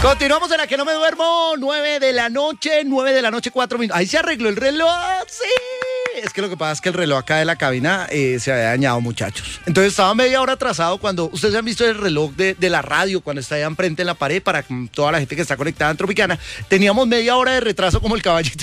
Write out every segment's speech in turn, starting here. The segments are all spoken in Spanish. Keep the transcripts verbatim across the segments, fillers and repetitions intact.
Continuamos en La Que No Me Duermo, nueve de la noche, nueve de la noche, cuatro minutos. Ahí se arregló el reloj, sí. Es que lo que pasa es que el reloj acá de la cabina eh, se había dañado, muchachos. Entonces estaba media hora atrasado cuando... Ustedes han visto el reloj de, de la radio cuando está allá enfrente en la pared para toda la gente que está conectada en Tropicana. Teníamos media hora de retraso como el caballito.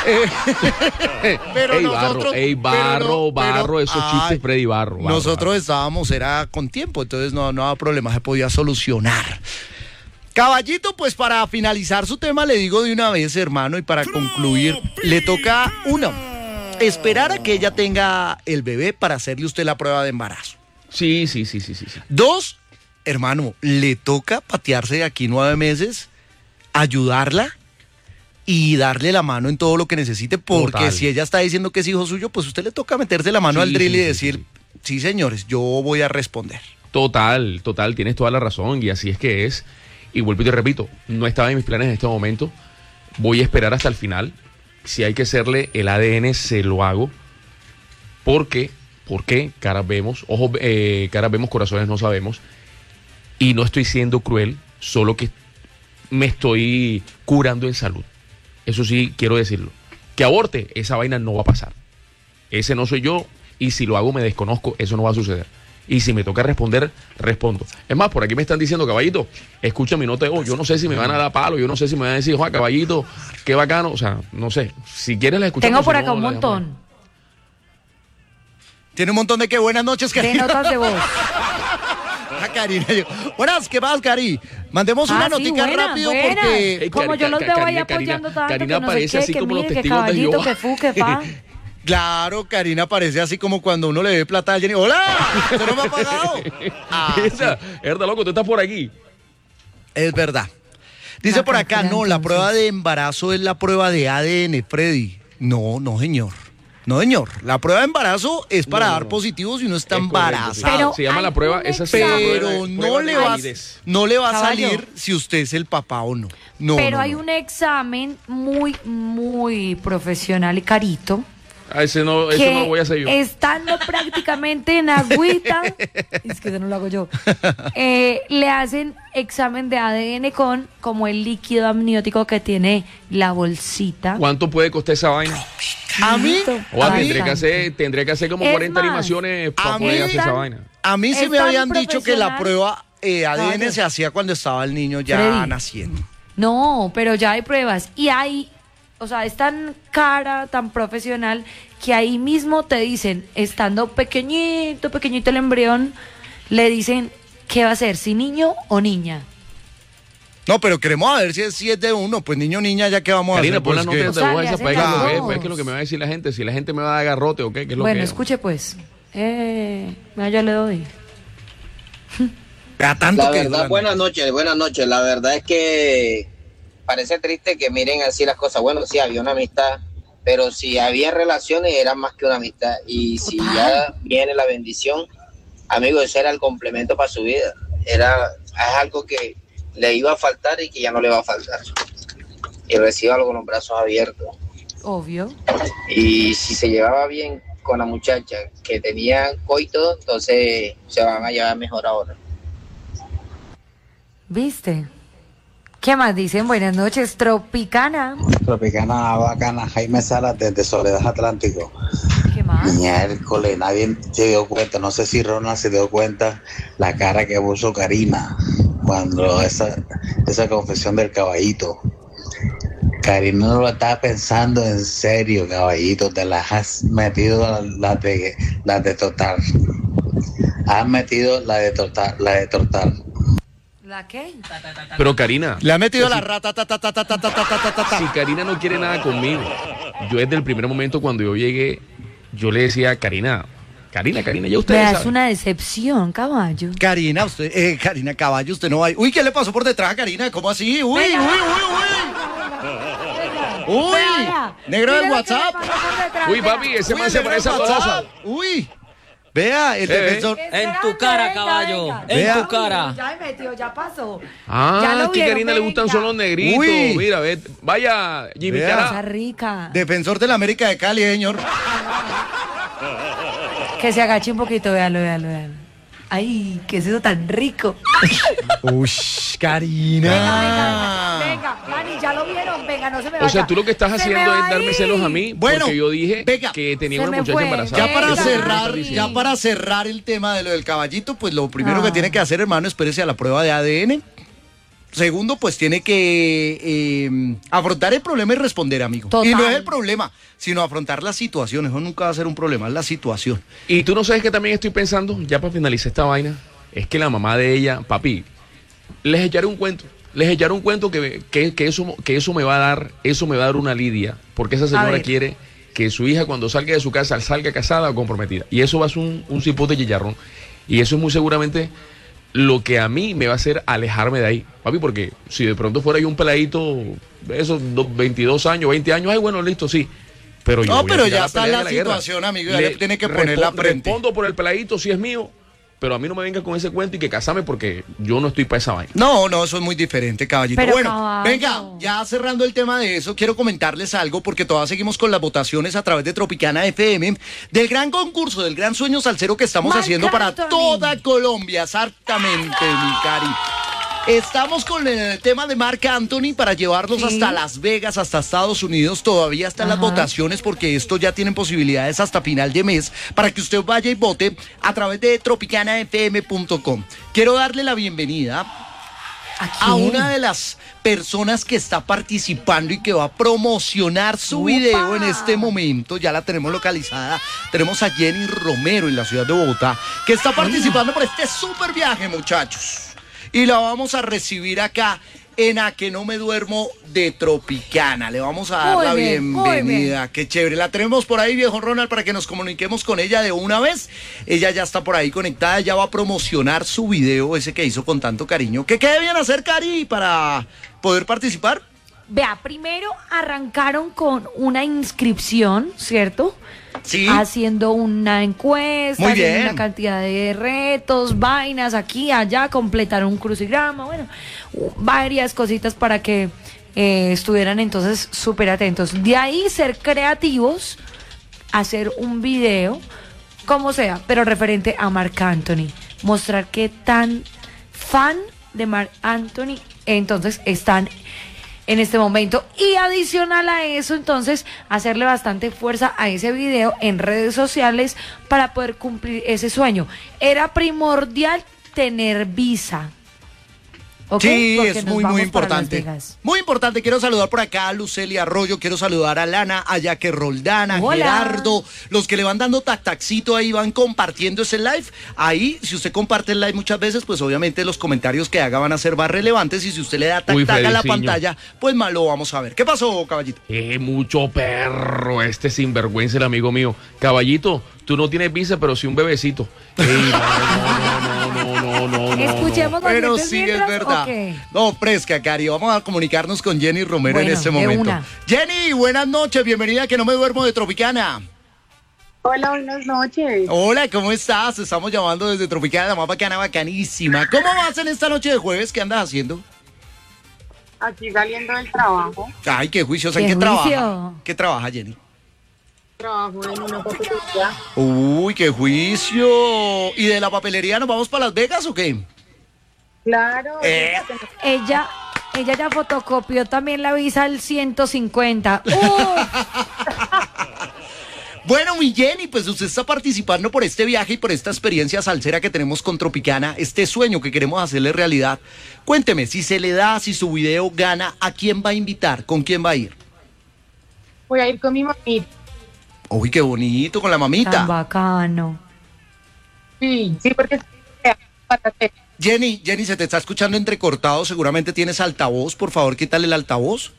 Eh, pero ey, nosotros... Barro, ey, Barro, pero no, Barro, pero, esos ay, chistes Freddy Barro. Barro nosotros Barro. estábamos, era con tiempo, entonces no, no había problema, se podía solucionar. Caballito, pues para finalizar su tema le digo de una vez, hermano, y para concluir, le toca uno, esperar a que ella tenga el bebé para hacerle usted la prueba de embarazo. Sí, sí, sí, sí, sí, sí. Dos, hermano, le toca patearse de aquí nueve meses, ayudarla y darle la mano en todo lo que necesite, porque Total. si ella está diciendo que es hijo suyo, pues usted le toca meterse la mano Sí, al drill sí, y sí, decir, sí, sí, señores, yo voy a responder. Total, total, tienes toda la razón y así es que es. Y vuelvo y te repito, no estaba en mis planes en este momento. Voy a esperar hasta el final. Si hay que hacerle el A D N, se lo hago. Porque, ¿por qué? Caras vemos, ojos, eh, caras vemos, corazones no sabemos. Y no estoy siendo cruel, solo que me estoy curando en salud. Eso sí, quiero decirlo. Que aborte, esa vaina no va a pasar. Ese no soy yo y si lo hago me desconozco, eso no va a suceder. Y si me toca responder, respondo. Es más, por aquí me están diciendo, caballito, escucha mi nota de voz. Yo no sé si me van a dar palo, yo no sé si me van a decir, Juan, caballito, qué bacano. O sea, no sé. Si quieres la escuchamos. Tengo por si acá no, un la dejamos montón Tiene un montón de que buenas noches, de Karina. notas de voz. Ah, Karina, yo- buenas, ¿qué más, Cari? Mandemos una Ah, sí, notica buena, rápido buena. porque... Ey, Como Cari- yo los Ca- veo ahí Karina, apoyando Karina, tanto, Karina que no sé aparece qué, así que como los mire, que testigos de caballito, Jehová. que fu, que fa. Claro, Karina parece así como cuando uno le ve plata a alguien y ¡hola! ¿Usted no me ha pagado? Ah, Esa, es verdad, loco, tú estás por aquí. es verdad. Dice La por acá, cantidad, no, la entonces. prueba de embarazo es la prueba de A D N, Freddy. No, no, señor. No, señor. La prueba de embarazo es para No, no, dar no. positivos si uno está Es correcto, sí. embarazado. Pero se llama la hay prueba, un esa sí se llama examen. prueba Pero de- no prueba le de va, validez. no le va a Caballo. salir si usted es el papá o no. No, Pero no, hay no. un examen muy, muy profesional y carito. Ah, ese no, ese que no lo voy a hacer yo. estando prácticamente en agüita, es que eso no lo hago yo, eh, le hacen examen de A D N con como el líquido amniótico que tiene la bolsita. ¿Cuánto puede costar esa vaina? A mí, O a mí, tendré que hacer, tendré que hacer como Es cuarenta más, animaciones para a poder mí- hacer esa vaina. a mí sí Es me tan habían dicho que la profesional. prueba eh, A D N Caballo. se hacía cuando estaba el niño ya Freddy. naciendo. No, pero ya hay pruebas y hay, o sea, es tan cara, tan profesional que ahí mismo te dicen, estando pequeñito, pequeñito el embrión, le dicen qué va a ser, si niño o niña. No, pero queremos a ver si es, si es de uno, pues niño o niña, ya que vamos a Karina, hacer. pon las Pues, que- notas O de sea, voz le esa hacen para las que lo que dos. es, que lo que me va a decir la gente, si la gente me va a dar garrote o qué, qué es lo Bueno, que escuche pues, eh, mira, yo le doy. Vea tanto La que verdad, buenas noches, buenas noches. La verdad es que parece triste que miren así las cosas. Bueno, sí, había una amistad, pero si había relaciones era más que una amistad. Y si Total. ya viene la bendición, amigo, ese era el complemento para su vida. Era es algo que le iba a faltar y que ya no le va a faltar. Y recíbalo con los brazos abiertos. Obvio. Y si se llevaba bien con la muchacha que tenía coito, entonces se van a llevar mejor ahora. ¿Viste? ¿Qué más dicen? Buenas noches, Tropicana. Tropicana bacana, Jaime Salas desde Soledad Atlántico. ¿Qué más? Miércoles, nadie se dio cuenta, no sé si Ronald se dio cuenta la cara que puso Karina cuando esa, esa confesión del caballito. Karina no lo estaba pensando en serio, caballito, te las has metido las de, las de total. Has metido la de total, la de total. ¿La qué? Pero Karina, Le ha metido la rata, ta, ta, ta, ta, ta, ta, ta, ta, ta, ta. si Karina no quiere nada conmigo, yo desde el primer momento cuando yo llegué, yo le decía a Karina, Karina, Karina, ya Me ustedes das saben. una decepción, caballo. Karina, usted, eh, Karina Caballo, usted no va a... Uy, ¿qué le pasó por detrás a Karina? ¿Cómo así? Uy, uy, Venga. uy, uy. Uy, Vea, negro del mira lo que WhatsApp. le pasó por detrás, Uy, vea. papi, ese Uy, man se negro parece a del Tolosa. WhatsApp. Uy, vea, el Eh, eh. defensor... En tu Esperando, cara, venga, caballo. venga. En Vea. tu cara. Ya me metió, ya pasó. Ya Ah, lo es que a vieron, Karina le gustan venga. son los negritos. Uy. Mira, ve, vaya, Jimmy Vea. Cosa Cara. rica. Defensor de la América de Cali, señor. Que se agache un poquito, véalo, véalo, véalo. Ay, ¿qué es eso tan rico? Uy, Karina. Venga, venga, venga, Dani, ya lo vieron, venga, no se me vaya. O sea, tú lo que estás Se haciendo me es va a darme ir. celos a mí Bueno, porque yo dije venga, que tenía se una me muchacha fue. embarazada. Ya para Venga, cerrar, Dani. ya para cerrar el tema de lo del caballito, pues lo primero Ah. que tiene que hacer, hermano, espérese a la prueba de A D N. Segundo, pues tiene que eh, afrontar el problema y responder, amigo. Total. Y no es el problema, sino afrontar la situación. Eso nunca va a ser un problema, es la situación. Y tú no sabes que también estoy pensando, ya para finalizar esta vaina, es que la mamá de ella, papi, les echaré un cuento. Les echaré un cuento que, que, que, eso, que eso me va a dar, eso me va a dar una lidia, porque esa señora ver. quiere que su hija cuando salga de su casa salga casada o comprometida. Y eso va a ser un, un cipote chicharrón. Y eso es muy seguramente lo que a mí me va a hacer alejarme de ahí, papi, porque si de pronto fuera yo un peladito, esos do- veintidós años, veinte años, ay, bueno, listo, sí. Pero yo No, voy a pero tirar ya la está pelea la de la guerra. situación, amigo, ya le tiene que poner respo- la frente. Respondo por el peladito si es mío, pero a mí no me venga con ese cuento y que casame porque yo no estoy para esa vaina. No, no, eso es muy diferente, caballito. Pero, bueno, caballo. venga, ya cerrando el tema de eso, quiero comentarles algo porque todavía seguimos con las votaciones a través de Tropicana F M del gran concurso, del gran sueño salsero que estamos Marc haciendo para Anthony. toda Colombia. Exactamente, mi cari. Estamos con el tema de Marc Anthony para llevarlos Sí. hasta Las Vegas, hasta Estados Unidos. Todavía están las Ajá. votaciones porque esto ya tienen posibilidades hasta final de mes para que usted vaya y vote a través de tropicana f m punto com. Quiero darle la bienvenida a quién? una de las personas que está participando y que va a promocionar su ¡Upa! video en este momento. Ya la tenemos localizada. Tenemos a Jenny Romero en la ciudad de Bogotá, que está participando por este super viaje, muchachos. Y la vamos a recibir acá en A Que No Me Duermo de Tropicana. Le vamos a dar Muy la bien, muy bienvenida. Qué chévere. La tenemos por ahí, viejo Ronald, para que nos comuniquemos con ella de una vez. Ella ya está por ahí conectada, ya va a promocionar su video, ese que hizo con tanto cariño. ¿Qué, qué debían hacer, Cari, para poder participar? Vea, primero arrancaron con una inscripción, ¿cierto? Sí. Haciendo una encuesta, Muy haciendo bien. una cantidad de retos, vainas, aquí, allá, completaron un crucigrama, bueno, u- varias cositas para que eh, estuvieran entonces súper atentos. De ahí ser creativos, hacer un video, como sea, pero referente a Marc Anthony. Mostrar qué tan fan de Marc Anthony entonces están en este momento. Y adicional a eso, entonces, hacerle bastante fuerza a ese video en redes sociales para poder cumplir ese sueño. Era primordial tener visa. ¿Ok? Sí, Porque es nos muy, vamos muy para Las importante. Vegas. Muy importante. Quiero saludar por acá a Lucelia Arroyo, quiero saludar a Lana, a Yaque Roldana, Hola. Gerardo, los que le van dando tac tacito ahí, van compartiendo ese live. Ahí, si usted comparte el live muchas veces, pues obviamente los comentarios que haga van a ser más relevantes y si usted le da tac Uy, tac a la Frediciño. pantalla, pues más lo vamos a ver. ¿Qué pasó, caballito? Eh, mucho perro, este sinvergüenza, el amigo mío. Caballito, tú no tienes visa, pero sí un bebecito. Ey, no, no, no, no, no, no, no. Escuchemos los Pero dientes sí, es mientras, verdad. ¿o qué? No, fresca, Cari. Vamos a comunicarnos con Jenny Romero en Bueno, este de momento. una. Jenny, buenas noches. Bienvenida a Que No Me Duermo de Tropicana. Hola, buenas noches. Hola, ¿cómo estás? Te estamos llamando desde Tropicana, la más bacana, bacanísima. ¿Cómo vas en esta noche de jueves? ¿Qué andas haciendo? Aquí saliendo del trabajo. Ay, qué juiciosa. ¿En ¡Qué qué trabaja? juicio! ¿Qué trabaja, Jenny? Trabajo en una papelería. Uy, qué juicio. ¿Y de la papelería nos vamos para Las Vegas o qué? Claro. Eh. Ella, ella ya fotocopió también la visa al ciento cincuenta. ¡Uf! Bueno, mi Jenny, pues usted está participando por este viaje y por esta experiencia salsera que tenemos con Tropicana, este sueño que queremos hacerle realidad. Cuénteme, si se le da, si su video gana, ¿a quién va a invitar? ¿Con quién va a ir? Voy a ir con mi mamita. Uy, qué bonito, con la mamita. Tan bacano. Sí, sí, porque patate. Jenny, Jenny, se te está escuchando entrecortado, seguramente tienes altavoz, por favor, quítale el altavoz.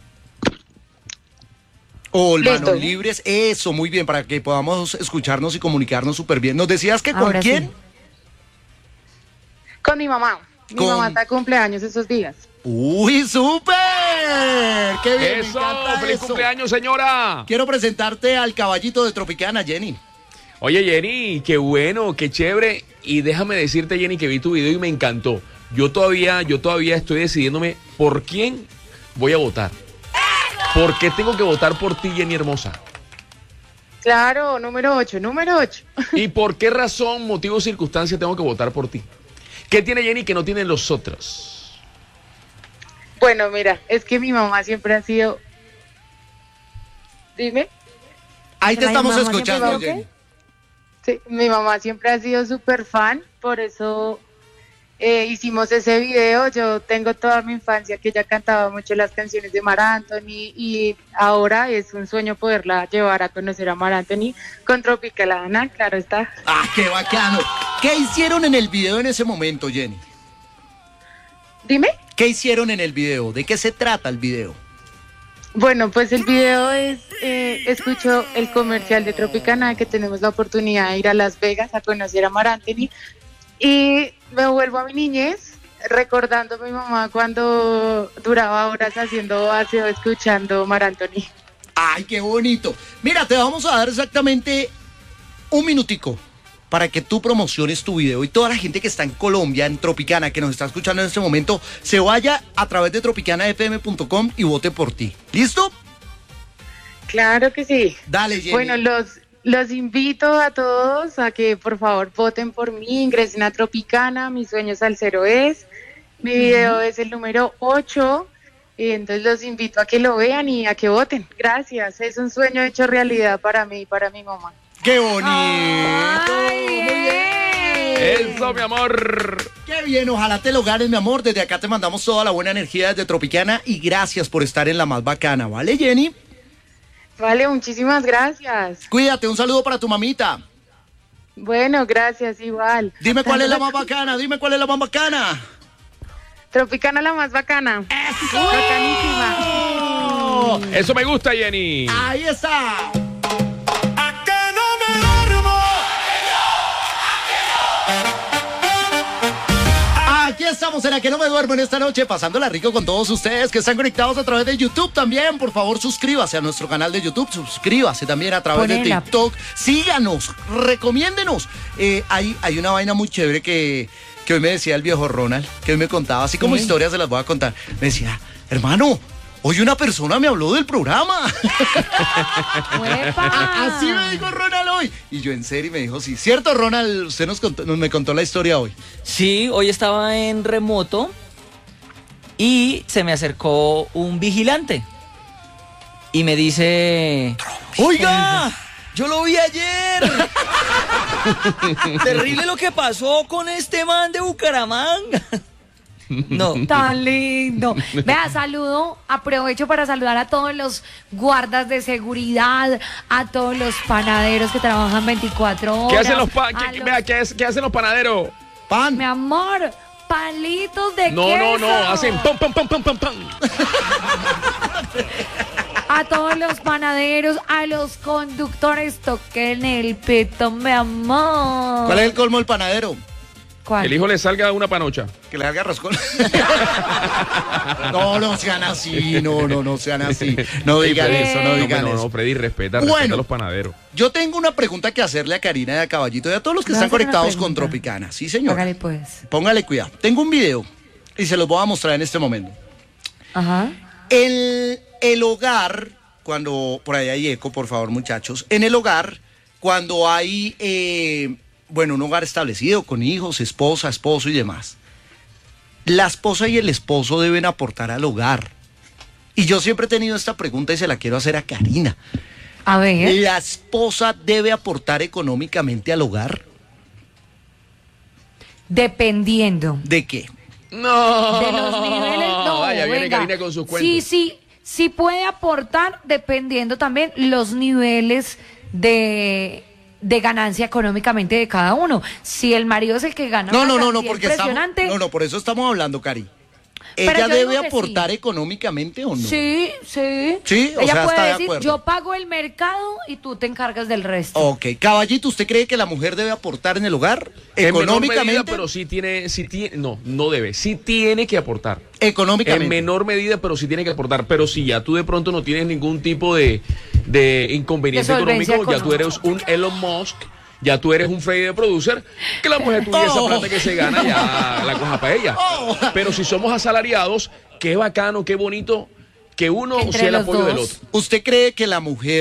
O el Listo. manos libres, eso, muy bien, para que podamos escucharnos y comunicarnos súper bien. ¿Nos decías que con Ahora quién? sí. Con mi mamá. Mi Con- mamá está de cumpleaños esos días. ¡Uy, súper! ¡Qué bien! me Eso, encanta feliz eso. cumpleaños, señora. Quiero presentarte al caballito de Tropicana, Jenny. Oye, Jenny, qué bueno, qué chévere. Y déjame decirte, Jenny, que vi tu video y me encantó. Yo todavía, yo todavía estoy decidiéndome por quién voy a votar. ¿Por qué tengo que votar por ti, Jenny hermosa? Claro, número ocho, número ocho. ¿Y por qué razón, motivo o circunstancia tengo que votar por ti? ¿Qué tiene Jenny que no tienen los otros? Bueno, mira, es que mi mamá siempre ha sido... Dime. Ahí te Ay, estamos mamá, escuchando, ¿siempre Jenny. Sí, mi mamá siempre ha sido súper fan, por eso eh, hicimos ese video. Yo tengo toda mi infancia que ella cantaba mucho las canciones de Mar Anthony y ahora es un sueño poderla llevar a conocer a Mar Anthony con Tropicalana, claro está. Ah, qué bacano. ¿Qué hicieron en el video en ese momento, Jenny? Dime. ¿Qué hicieron en el video? ¿De qué se trata el video? Bueno, pues el video es, eh, escucho el comercial de Tropicana, que tenemos la oportunidad de ir a Las Vegas a conocer a Mar Anthony, y me vuelvo a mi niñez, recordando a mi mamá cuando duraba horas haciendo aseo, escuchando Mar Anthony. Ay, qué bonito. Mira, te vamos a dar exactamente un minutico para que tú promociones tu video y toda la gente que está en Colombia, en Tropicana, que nos está escuchando en este momento, se vaya a través de tropicana f m punto com y vote por ti. ¿Listo? Claro que sí. Dale, Jenny. Bueno, los, los invito a todos a que por favor voten por mí, ingresen a Tropicana, mi sueño salsero es, mi video es el número ocho, y entonces los invito a que lo vean y a que voten. Gracias, es un sueño hecho realidad para mí y para mi mamá. ¡Qué bonito! Ay, Muy bien. Eso, mi amor. ¡Qué bien! Ojalá te lo ganes, mi amor. Desde acá te mandamos toda la buena energía desde Tropicana y gracias por estar en la más bacana, ¿vale, Jenny? Vale, muchísimas gracias. Cuídate, un saludo para tu mamita. Bueno, gracias, igual. Dime cuál es la más bacana, dime cuál es la más bacana. Tropicana la más bacana. Bacanísima. ¡Oh! Eso me gusta, Jenny. Ahí está. Aquí estamos en La Que No Me Duermo en esta noche, pasándola rico con todos ustedes que están conectados a través de YouTube también. Por favor, suscríbase a nuestro canal de YouTube, suscríbase también a través de Ponela. TikTok. Síganos, recomiéndenos. Eh, hay, hay una vaina muy chévere que, que hoy me decía el viejo Ronald, que hoy me contaba, así como Sí. historias se las voy a contar. Me decía, hermano, hoy una persona me habló del programa. ¡Uepa! Así me dijo Ronald hoy. Y yo en serio me dijo, sí, cierto, Ronald, usted nos contó, nos me contó la historia hoy. Sí, hoy estaba en remoto y se me acercó un vigilante y me dice, oiga, yo lo vi ayer. Terrible lo que pasó con este man de Bucaramanga. No. Tan lindo. Vea, saludo, aprovecho para saludar a todos los guardas de seguridad, a todos los panaderos que trabajan veinticuatro horas. ¿Qué hacen los, pa- a qué, los- vea, ¿qué, es- qué hacen los panaderos? Pan. Mi amor, palitos de No, queso. no, no, hacen pam, pam, pam, pam, pam, pam. A todos los panaderos, a los conductores, toquen el pito, mi amor. ¿Cuál es el colmo del panadero? ¿Cuál? El hijo le salga una panocha. Que le haga roscón. No, no sean así, no, no, no sean así. No digan Freddy, eso, no digan no, eso. no, Freddy, respeta, Bueno. respeta a los panaderos. Yo tengo una pregunta que hacerle a Karina y a Caballito y a todos los que ¿Me va a están hacer una conectados con pregunta? Tropicana. Sí, señor. Hágale pues. Póngale cuidado. Tengo un video y se los voy a mostrar en este momento. Ajá. El, el hogar, cuando, por ahí hay eco, por favor, muchachos. En el hogar, cuando hay, eh, bueno, un hogar establecido con hijos, esposa, esposo y demás, la esposa y el esposo deben aportar al hogar. Y yo siempre he tenido esta pregunta y se la quiero hacer a Karina. A ver. ¿La esposa debe aportar económicamente al hogar? Dependiendo. ¿De qué? No. De los niveles, no, Vaya, viene venga. Karina con sus Sí, cuentos. sí, sí puede aportar dependiendo también los niveles de, de ganancia económicamente de cada uno. Si el marido es el que gana No, una no, no, no, cantidad porque estamos, impresionante, no, no, por eso estamos hablando, Cari. Pero ¿Ella yo debe digo que aportar sí. económicamente o no? sí, sí. Sí, o Ella sea, puede está de decir, acuerdo. yo pago el mercado y tú te encargas del resto. Ok, Caballito, ¿usted cree que la mujer debe aportar en el hogar? En menor Económicamente. medida, pero sí tiene, sí tiene, no, no debe, sí tiene que aportar. Económicamente. En menor medida, pero sí tiene que aportar. Pero si ya tú de pronto no tienes ningún tipo de, de inconveniente De solvencia económico, ya tú eres un Elon Musk, ya tú eres un Freddy de producer, que la mujer tuya esa Oh. plata que se gana ya la coja para ella. Oh. Pero si somos asalariados, qué bacano, qué bonito que uno Entre sea el los apoyo dos. del otro. ¿Usted cree que la mujer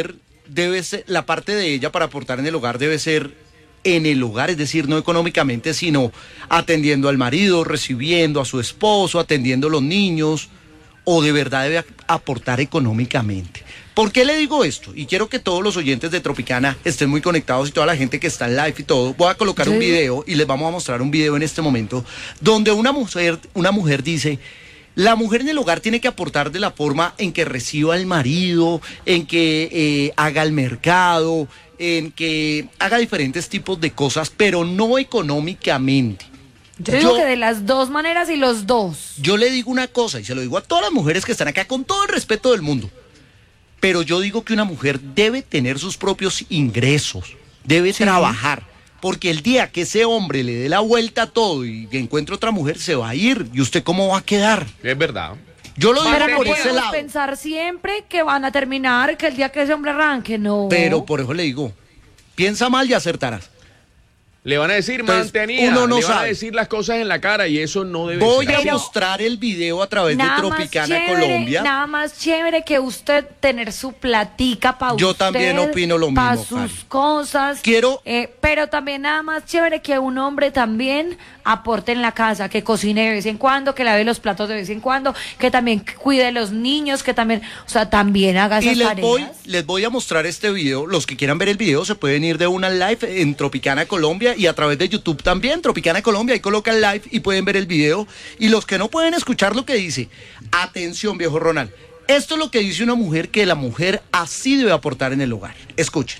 debe ser, la parte de ella para aportar en el hogar debe ser en el hogar, es decir, no económicamente, sino atendiendo al marido, recibiendo a su esposo, atendiendo a los niños, o de verdad debe aportar económicamente. ¿Por qué le digo esto? Y quiero que todos los oyentes de Tropicana estén muy conectados y toda la gente que está en live y todo. Voy a colocar sí. un video y les vamos a mostrar un video en este momento donde una mujer, una mujer dice: la mujer en el hogar tiene que aportar de la forma en que reciba al marido, en que eh, haga el mercado, en que haga diferentes tipos de cosas, pero no económicamente. Yo digo yo, que de las dos maneras y los dos. Yo le digo una cosa y se lo digo a todas las mujeres que están acá con todo el respeto del mundo. Pero yo digo que una mujer debe tener sus propios ingresos, debe sí. trabajar, porque el día que ese hombre le dé la vuelta a todo y encuentre otra mujer, se va a ir. ¿Y usted cómo va a quedar? Es verdad. Yo lo digo Pero por no ese lado. pensar siempre que van a terminar, que el día que ese hombre arranque, no. Pero por eso le digo, piensa mal y acertarás. Le van a decir Entonces, mantenida, uno no le van sabe. a decir las cosas en la cara y eso no debe Voy ser. a así. mostrar el video a través de Tropicana chévere, Colombia. Nada más chévere que usted tener su platica para usted. Yo también opino lo mismo, para sus Karen. cosas. Quiero... Eh, pero también nada más chévere que un hombre también aporte en la casa, que cocine de vez en cuando, que lave los platos de vez en cuando, que también cuide de los niños, que también, o sea, también haga esas Y les tareas. voy, les voy a mostrar este video. Los que quieran ver el video se pueden ir de una live en Tropicana Colombia y a través de YouTube también, Tropicana Colombia, ahí colocan live y pueden ver el video. Y los que no pueden escuchar lo que dice, atención, viejo Ronald, esto es lo que dice una mujer, que la mujer así debe aportar en el hogar. Escuchen.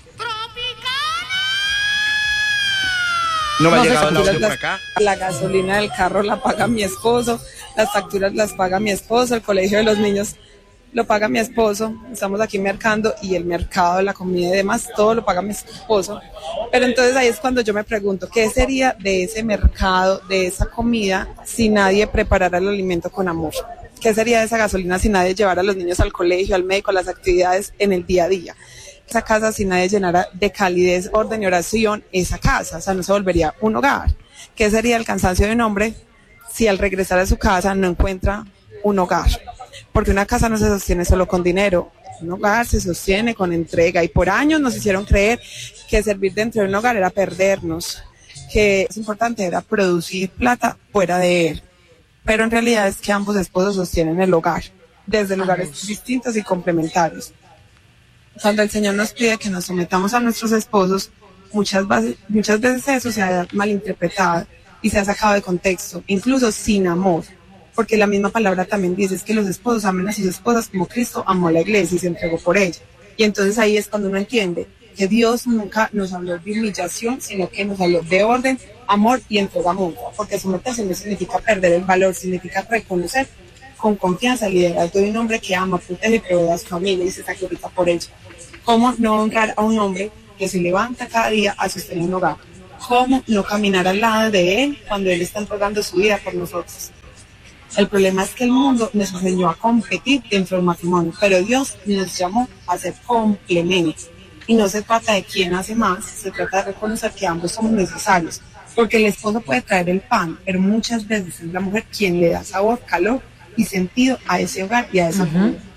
No me No, ha llegado el las audio por facturas, acá. La gasolina del carro la paga mi esposo, las facturas las paga mi esposo, el colegio de los niños lo paga mi esposo, estamos aquí mercando y el mercado, la comida y demás, todo lo paga mi esposo. Pero entonces ahí es cuando yo me pregunto, ¿qué sería de ese mercado, de esa comida, si nadie preparara el alimento con amor? ¿Qué sería de esa gasolina si nadie llevara a los niños al colegio, al médico, a las actividades en el día a día? Esa casa, si nadie llenara de calidez, orden y oración esa casa, o sea, no se volvería un hogar. ¿Qué sería el cansancio de un hombre si al regresar a su casa no encuentra un hogar? Porque una casa no se sostiene solo con dinero, un hogar se sostiene con entrega, y por años nos hicieron creer que servir dentro de un hogar era perdernos, que es importante era producir plata fuera de él, pero en realidad es que ambos esposos sostienen el hogar, desde lugares Ajá. distintos y complementarios. Cuando el Señor nos pide que nos sometamos a nuestros esposos, muchas veces, muchas veces eso se ha malinterpretado y se ha sacado de contexto, incluso sin amor, porque la misma palabra también dice es que los esposos amen a sus esposas como Cristo amó a la iglesia y se entregó por ella. Y entonces ahí es cuando uno entiende que Dios nunca nos habló de humillación, sino que nos habló de orden, amor y entrega mutua, porque someterse no significa perder el valor, significa reconocer con confianza el liderazgo de un hombre que ama, protege y provee a su familia y se sacrifica por ella. ¿Cómo no honrar a un hombre que se levanta cada día a sostener un hogar? ¿Cómo no caminar al lado de él cuando él está entregando su vida por nosotros? El problema es que el mundo nos enseñó a competir dentro del matrimonio, pero Dios nos llamó a ser complementos. Y no se trata de quién hace más, se trata de reconocer que ambos somos necesarios. Porque el esposo puede traer el pan, pero muchas veces es la mujer quien le da sabor, calor y sentido a ese hogar y a esa familia. Uh-huh.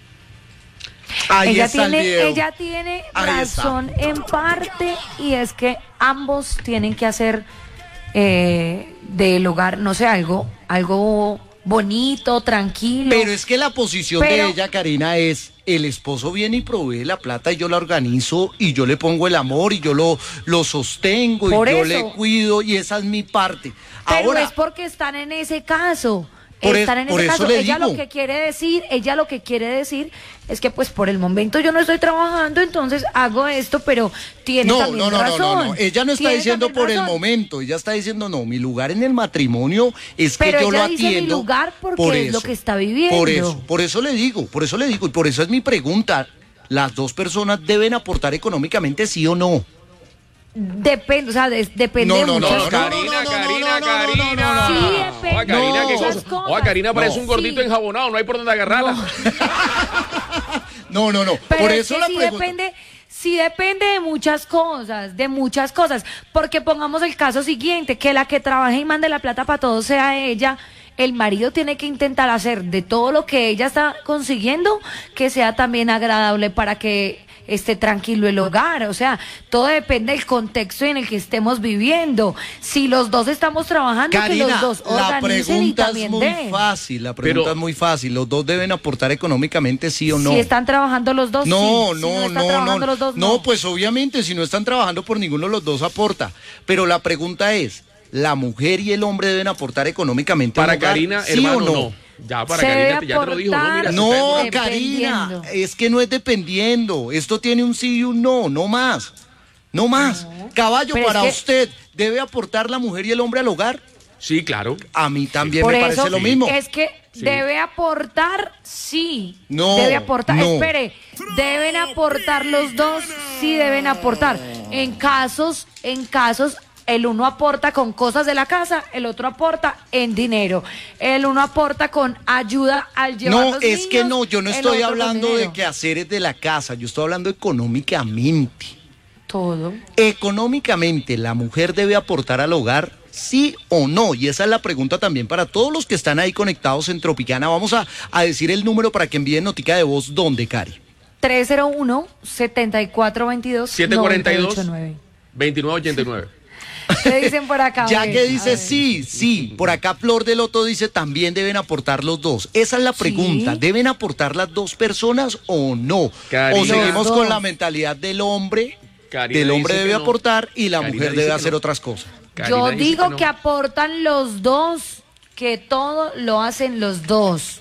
Ahí ella está tiene, el video. ella tiene Ahí razón está. en parte, y es que ambos tienen que hacer eh, del hogar, no sé, algo, algo bonito, tranquilo. Pero es que la posición Pero, de ella, Karina, es el esposo viene y provee la plata y yo la organizo y yo le pongo el amor y yo lo, lo sostengo y yo eso. le cuido y esa es mi parte. Pero Ahora, es porque están en ese caso. Por Están es- en por ese eso caso. le Ella digo. lo que quiere decir, ella lo que quiere decir es que pues por el momento yo no estoy trabajando, entonces hago esto, pero tiene no, también no, no, razón. no, no, no, ella no está Tiene diciendo también por el razón. momento, ella está diciendo no, mi lugar en el matrimonio es que Pero yo lo ella dice mi atiendo. lugar porque por es eso, lo que está viviendo. Por eso, por eso le digo, por eso le digo, y por eso es mi pregunta, ¿las dos personas deben aportar económicamente sí o no? Depende, o sea, de- depende No, de no, no, muchas no, cosas. Karina, no, no, Karina, no, no, no, Karina. no, no, no. Sí, depende Oa, Karina, de ¿qué muchas cosa? cosas. Oa, Karina parece No. un gordito Sí. enjabonado, no hay por dónde agarrarla. No, no, no, Pero por es eso que la sí pregunta. depende, sí depende de muchas cosas, de muchas cosas. Porque pongamos el caso siguiente, que la que trabaje y mande la plata para todo sea ella. El marido tiene que intentar hacer de todo lo que ella está consiguiendo que sea también agradable para que esté tranquilo el hogar. O sea, todo depende del contexto en el que estemos viviendo. Si los dos estamos trabajando, Karina, que los dos la organicen y pregunta también es muy den. fácil, la pregunta Pero- es muy fácil. ¿Los dos deben aportar económicamente, sí o no? Si están trabajando los dos, No, sí. Si no, no están no, trabajando no, los dos, no, pues obviamente si no están trabajando por ninguno de los dos aporta. Pero la pregunta es, ¿la mujer y el hombre deben aportar económicamente Para al hogar, Karina, sí hermano, o no? no. Ya para Se Karina debe te- ya te lo dijo, no, mira, aportar. se No, está Karina, Dependiendo. es que no es dependiendo. Esto tiene un sí y un no, no más. No más. Caballo, Pero es para que- usted, ¿debe aportar la mujer y el hombre al hogar? Sí, claro. A mí también Por me eso parece lo mismo. es que Sí. debe aportar, sí. No, Debe aportar, no. espere, deben aportar los dos, sí deben aportar. En casos, en casos, el uno aporta con cosas de la casa, el otro aporta en dinero. El uno aporta con ayuda al llevar No, los es que niños, no, yo no el estoy otro con hablando de dinero. quehaceres de la casa, yo estoy hablando económicamente. Todo. Económicamente, ¿la mujer debe aportar al hogar? ¿Sí o no? Y esa es la pregunta también para todos los que están ahí conectados en Tropicana. Vamos a, a decir el número para que envíen notica de voz. ¿Dónde, Cari? tres cero uno, siete cuatro dos dos, siete cuarenta y dos, nueve ocho nueve. veintinueve ochenta y nueve. ¿Qué dicen por acá? Ya A ver, que a dice ver. sí, sí. Por acá Flor del Loto dice también deben aportar los dos. Esa es la pregunta. Sí. ¿Deben aportar las dos personas o no? Karina. O seguimos Los con dos. la mentalidad del hombre. Karina Del hombre dice que debe no. aportar y la Karina mujer dice debe que hacer no. otras cosas. Karina Yo dice digo no. que aportan los dos, que todo lo hacen los dos.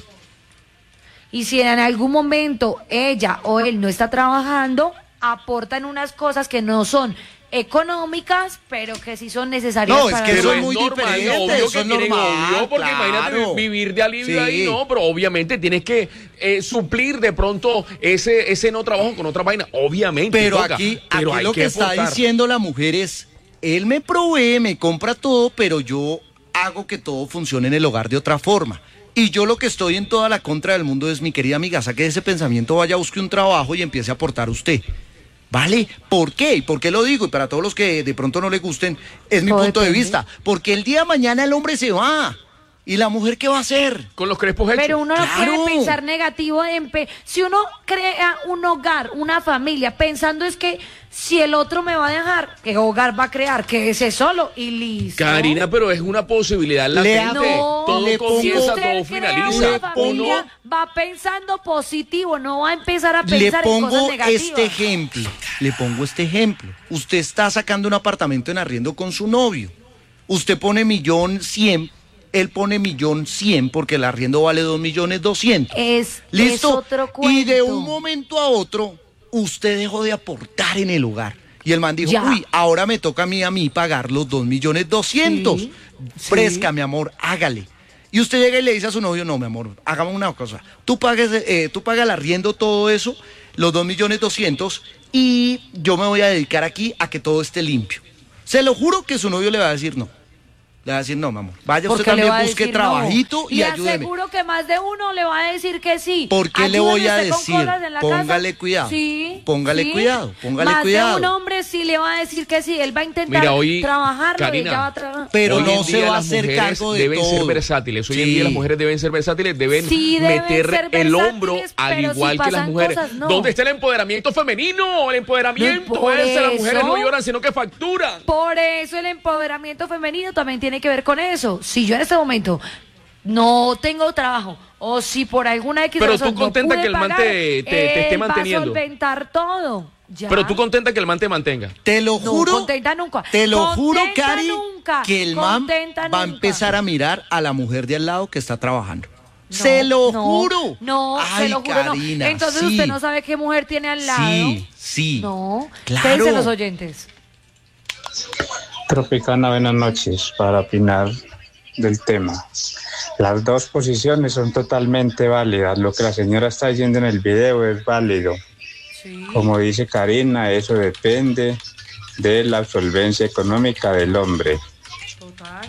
Y si en algún momento ella o él no está trabajando, aportan unas cosas que no son económicas, pero que sí son necesarias No, es para que el eso hogar. es muy normal, diferente, obvio eso que es tienen, normal, obvio, porque claro. imagínate vivir de alivio Sí. ahí, no, pero obviamente tienes que eh, suplir de pronto ese ese no trabajo con otra vaina, obviamente. Pero toca, aquí, pero aquí hay lo que, está aportar. diciendo la mujer es, él me provee, me compra todo, pero yo hago que todo funcione en el hogar de otra forma. Y yo lo que estoy en toda la contra del mundo es, mi querida amiga, saque ese pensamiento, vaya, busque un trabajo y empiece a aportar usted. ¿Vale? ¿Por qué? ¿Y por qué lo digo? Y para todos los que de pronto no le gusten, es mi Todo punto de depende. vista. Porque el día de mañana el hombre se va. ¿Y la mujer qué va a hacer? Con los crespos hechos. Pero uno no Claro. puede pensar negativo en pe- si uno crea un hogar, una familia, pensando es que si el otro me va a dejar, ¿qué hogar va a crear? Que ese solo y listo. Karina, pero es una posibilidad latente. No, todo le pongo- si comienza, usted todo crea finaliza. una familia, va pensando positivo, no va a empezar a Le pensar en cosas pongo negativas. este ejemplo, le pongo este ejemplo. Usted está sacando un apartamento en arriendo con su novio. Usted pone millón cien, él pone millón cien porque el arriendo vale dos millones doscientos. Es, ¿Listo? es otro cuento. Y de un momento a otro, usted dejó de aportar en el hogar. Y el man dijo, Ya. uy, ahora me toca a mí a mí pagar los dos millones doscientos. Sí, Fresca, sí. mi amor, hágale. Y usted llega y le dice a su novio, no, mi amor, hagamos una cosa. Tú pagues, eh, tú pagas el arriendo, todo eso, los dos millones doscientos, y yo me voy a dedicar aquí a que todo esté limpio. Se lo juro que su novio le va a decir no. Le va a decir, no, mi amor, vaya usted Porque le también, va a busque decir trabajito no. y, Le ayúdeme. aseguro que más de uno le va a decir que sí. ¿Por qué le voy a Ayúdeme usted con decir? cosas en la Póngale casa. cuidado. Sí. Póngale sí. cuidado, póngale más cuidado. de un hombre sí le va a decir que sí. Él va a intentar Mira, hoy, trabajarlo y Karina, ella va a trabajar. Pero Hoy no en se día va a las hacer mujeres cargo de deben todo. ser versátiles. Hoy en Sí. día las mujeres deben ser versátiles, deben Sí, deben meter ser el hombro versátiles, al pero si igual que las pasan mujeres. cosas, no. ¿Dónde está el empoderamiento femenino? El empoderamiento. No, por Ese, las eso. mujeres no lloran, sino que facturan. Por eso el empoderamiento femenino también tiene que ver con eso. Si yo en este momento no tengo trabajo o si por alguna X Pero razón tú contenta no pude que el man pagar, te- te- te esté él manteniendo. va a solventar todo. Ya. Pero tú contenta que el man te mantenga. Te lo No, juro, contenta nunca. te lo juro, Contenta Cari, nunca. que el man Contenta va a nunca. empezar a mirar a la mujer de al lado que está trabajando. No, Se lo no, juro. No, Ay, se lo juro, Karina, no. Entonces sí. usted no sabe qué mujer tiene al lado. Sí, sí. No. Claro. ¿Qué dicen los oyentes? Tropicana, buenas noches. Para opinar del tema, las dos posiciones son totalmente válidas. Lo que la señora está diciendo en el video es válido. Sí. Como dice Karina, eso depende de la solvencia económica del hombre. Total.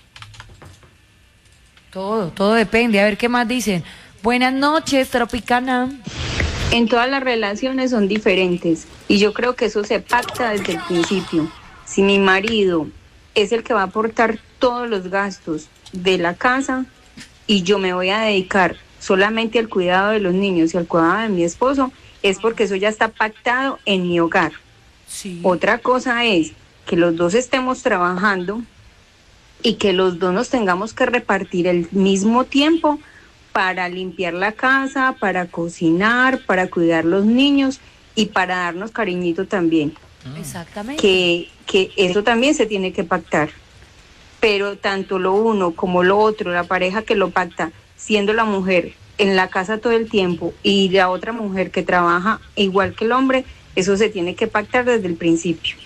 Todo, todo depende. A ver qué más dicen. Buenas noches, Tropicana. En todas las relaciones son diferentes y yo creo que eso se pacta desde el principio. Si mi marido es el que va a aportar todos los gastos de la casa y yo me voy a dedicar solamente al cuidado de los niños y al cuidado de mi esposo, es porque eso ya está pactado en mi hogar. Sí. Otra cosa es que los dos estemos trabajando y que los dos nos tengamos que repartir el mismo tiempo para limpiar la casa, para cocinar, para cuidar los niños y para darnos cariñito también. Exactamente. Que, que eso también se tiene que pactar. Pero tanto lo uno como lo otro, la pareja que lo pacta, siendo la mujer en la casa todo el tiempo y la otra mujer que trabaja igual que el hombre, eso se tiene que pactar desde el principio.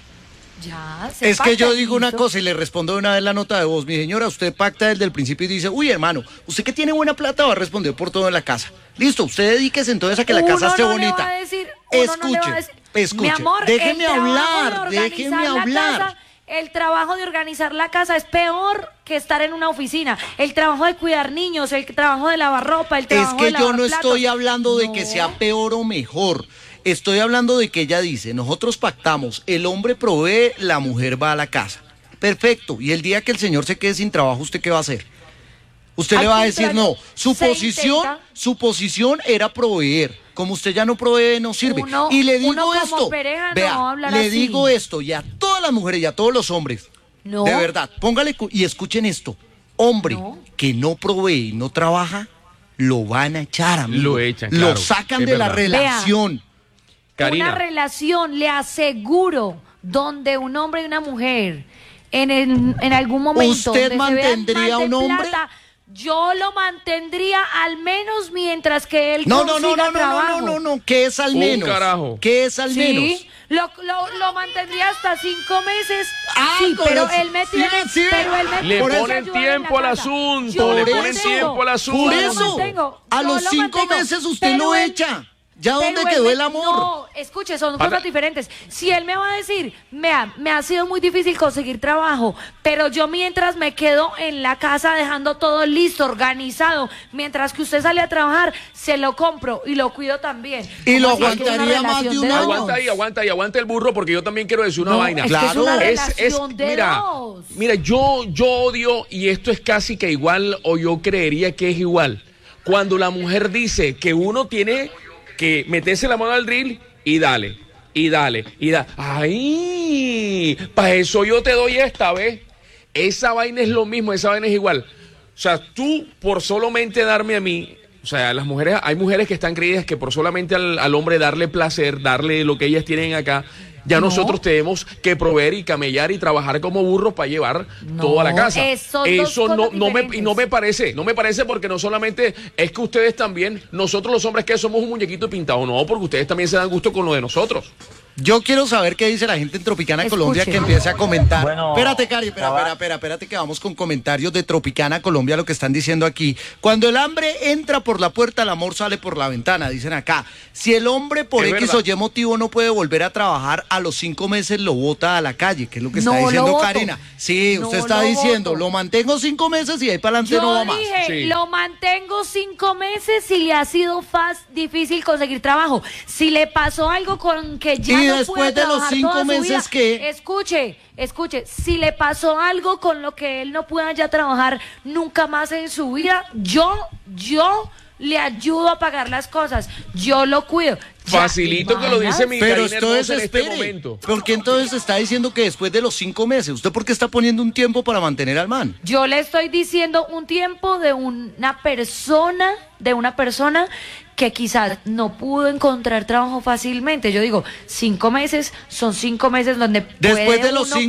Ya, se Es pacta, que yo digo una listo. cosa y le respondo de una vez la nota de voz. Mi señora, usted pacta desde el principio y dice, uy, hermano, usted que tiene buena plata va a responder por todo en la casa. Listo, usted dedíquese entonces a que la Uno casa esté no le bonita. va a decir- uno no le va a Escuche, decir, escuche. mi amor, déjeme el trabajo hablar, de organizar déjeme la hablar. casa, el trabajo de organizar la casa es peor que estar en una oficina. El trabajo de cuidar niños, el trabajo de lavar ropa, el Es trabajo de que lavar yo no platos. estoy hablando de que No. sea peor o mejor. Estoy hablando de que ella dice, nosotros pactamos, el hombre provee, la mujer va a la casa. Perfecto. Y el día que el señor se quede sin trabajo, ¿usted qué va a hacer? Usted Al le va a decir, contrario, no, su se posición, intenta. su posición era proveer. Como usted ya no provee, no sirve. Uno- y le digo uno como esto, pareja no vea, va a hablar le así. digo esto, y a todas las mujeres y a todos los hombres, No. de verdad, póngale, cu- y escuchen esto, hombre No. que no provee y no trabaja, lo van a echar, amigo. Lo echan, Lo claro, sacan es de la verdad. relación. Karina. Una relación, le aseguro, donde un hombre y una mujer en, el, en algún momento ¿Usted donde se vean mantendría mal de un hombre? plata, yo lo mantendría al menos mientras que él No, no, no, consiga no, no, trabajo. no, no, no, ¿qué es al Un menos? carajo. ¿Qué es al Sí, menos? lo, lo, lo mantendría hasta cinco meses. Ah, sí, con pero eso. él me Sí, tiene, sí. pero él me Le tiene que ponen ayudar en la tiempo al casa. asunto, Yo le lo ponen mantengo. tiempo al asunto. Por Yo lo eso, mantengo. a Yo los lo cinco mantengo. meses usted Pero lo él- echa. ¿Ya pero dónde él quedó me- el amor? No, escuche, son Para- cosas diferentes. Si él me va a decir, mea, me ha sido muy difícil conseguir trabajo, pero yo mientras me quedo en la casa dejando todo listo, organizado, mientras que usted sale a trabajar, se lo compro y lo cuido también. Y lo ¿Cómo así que es una aguantaría más relación de un año? Aguanta ahí, aguanta ahí, aguanta el burro porque yo también quiero decir una No, vaina. es que es Claro. una Es- relación de mira, dos. mira, yo, yo odio, y esto es casi que igual, o yo creería que es igual, cuando la mujer dice que uno tiene que meterse la mano al drill y dale, y dale, y da. ¡Ay! Para eso yo te doy esta vez. Esa vaina es lo mismo, esa vaina es igual. O sea, tú por solamente darme a mí, o sea, las mujeres, hay mujeres que están creídas que por solamente al, al hombre darle placer, darle lo que ellas tienen acá, ya No. nosotros tenemos que proveer y camellar y trabajar como burros para llevar No, toda la casa. es- son dos Eso no, cosas no me, y diferentes. no me parece, no me parece porque no solamente es que ustedes también, nosotros los hombres que somos un muñequito pintado, no, porque ustedes también se dan gusto con lo de nosotros. Yo quiero saber qué dice la gente en Tropicana Escuche. Colombia que empiece a comentar. Bueno, espérate, Cari, espera, traba- espera, espera, espérate que vamos con comentarios de Tropicana Colombia, lo que están diciendo aquí. Cuando el hambre entra por la puerta, el amor sale por la ventana, dicen acá. Si el hombre por Es X verdad. o Y motivo no puede volver a trabajar, a los cinco meses lo bota a la calle, que es lo que está No lo diciendo voto. Karina. Sí, No usted está lo diciendo, voto. lo mantengo cinco meses y ahí para adelante Yo no va más. dije, Sí. lo mantengo cinco meses y le ha sido fácil, difícil conseguir trabajo. Si le pasó algo con que ya Y no después puede de los trabajar cinco toda su meses, vida, ¿qué? escuche, escuche, si le pasó algo con lo que él no pueda ya trabajar nunca más en su vida, yo, yo le ayudo a pagar las cosas, yo lo cuido. Ya, Facilito que lo ¿hermanas? dice mi Pero Karina entonces hermosa en este espere, momento. ¿por qué entonces está diciendo que después de los cinco meses? ¿Usted por qué está poniendo un tiempo para mantener al man? Yo le estoy diciendo un tiempo de una persona, de una persona que quizás no pudo encontrar trabajo fácilmente. Yo digo, cinco meses son cinco meses donde Después puede de los uno